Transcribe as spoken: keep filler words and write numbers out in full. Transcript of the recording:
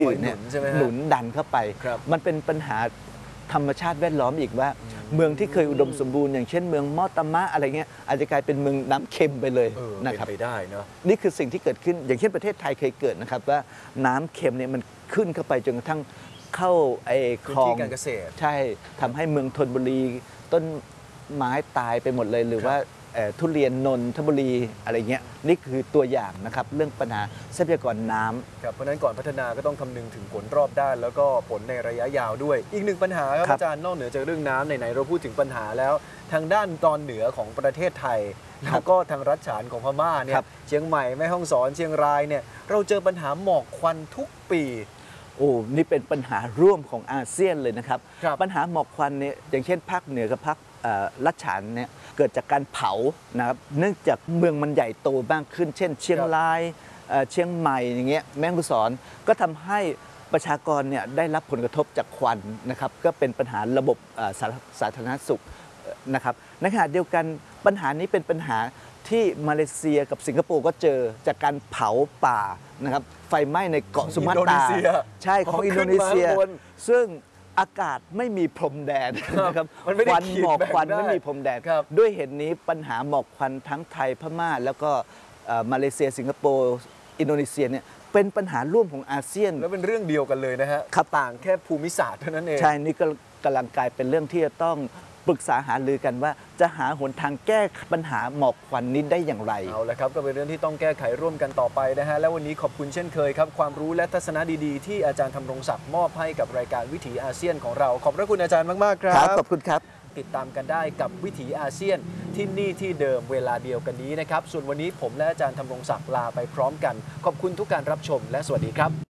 อื่นเนี่ยหนุนดันเข้าไปมันเป็นปัญหาธรรมชาติแวดล้อมอีกว่าเมืองที่เคยอุดมสมบูรณ์อย่างเช่นเมืองมอตามะอะไรเงี้ยอาจจะกลายเป็นเมืองน้ำเค็มไปเลยนะครับไปได้เนาะนี่คือสิ่งที่เกิดขึ้นอย่างเช่นประเทศไทยเคยเกิดนะครับว่าน้ำเค็มเนี่ยมันขึ้นเข้าไปจนกระทั่งเข้าไอ้คลองการเกษตรใช่ทำให้เมืองธนบุรีต้นไม้ตายไปหมดเลยหรือว่าทุเรียนนนทบุรีอะไรเงี้ยนี่คือตัวอย่างนะครับเรื่องปัญหาทรัพยากรน้ำครับเพราะนั้นก่อนพัฒนาก็ต้องคำนึงถึงผลรอบด้านแล้วก็ผลในระยะยาวด้วยอีกหนึ่งปัญหาครับอาจารย์นอกเหนือจากเรื่องน้ำไหนๆเราพูดถึงปัญหาแล้วทางด้านตอนเหนือของประเทศไทยแล้วก็ทางรัฐฉานของพม่าเนี่ยเชียงใหม่แม่ฮ่องสอนเชียงรายเนี่ยเราเจอปัญหาหมอกควันทุกปีโอ้นี่เป็นปัญหาร่วมของอาเซียนเลยนะครับปัญหาหมอกควันเนี่ยอย่างเช่นภาคเหนือกับภาครัฐฉานเนี่ยเกิดจากการเผานะครับเนื่องจากเมืองมันใหญ่โตมากขึ้นเช่นเชียงรายเชียงใหม่อย่างเงี้ยแม่ฮ่องสอนก็ทำให้ประชากรเนี่ยได้รับผลกระทบจากควันนะครับก็เป็นปัญหาระบบสาธารณสุขนะครับในขณะเดียวกันปัญหานี้เป็นปัญหาที่มาเลเซียกับสิงคโปร์ก็เจอจากการเผาป่านะครับไฟไหม้ในเกาะสุมาตราใช่ของอินโดนีเซียซึ่งอากาศไม่มีพรมแดนนะครับควันหมอกควันไม่มีพรมแดนด้วยเหตุนี้ปัญหาหมอกควันทั้งไทยพม่าแล้วก็มาเลเซียสิงคโปร์อินโดนีเซียเนี่ยเป็นปัญหาร่วมของอาเซียนแล้วเป็นเรื่องเดียวกันเลยนะฮะต่างแค่ภูมิศาสตร์เท่านั้นเองใช่นี่ก็กำลังกลายเป็นเรื่องที่จะต้องปรึกษาหารือกันว่าจะหาหนทางแก้ปัญหาหมอกควันนี้ได้อย่างไรเอาละครับก็เป็นเรื่องที่ต้องแก้ไขร่วมกันต่อไปนะฮะแล้ววันนี้ขอบคุณเช่นเคยครับความรู้และทัศนะดีๆที่อาจารย์ธำรงศักดิ์มอบให้กับรายการวิถีอาเซียนของเราขอบพระคุณอาจารย์มากๆครับขอบคุณครับติดตามกันได้กับวิถีอาเซียนที่นี่ที่เดิมเวลาเดียวกันนี้นะครับส่วนวันนี้ผมและอาจารย์ธำรงศักดิ์ลาไปพร้อมกันขอบคุณทุกการรับชมและสวัสดีครับ